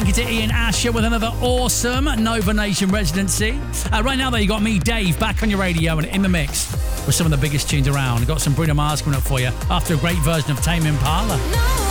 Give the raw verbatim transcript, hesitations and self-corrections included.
thank you to Ian Asher with another awesome Nova Nation residency. Uh, right now, though, you got me, Dave, back on your radio and in the mix with some of the biggest tunes around. Got some Bruno Mars coming up for you after a great version of Tame Impala.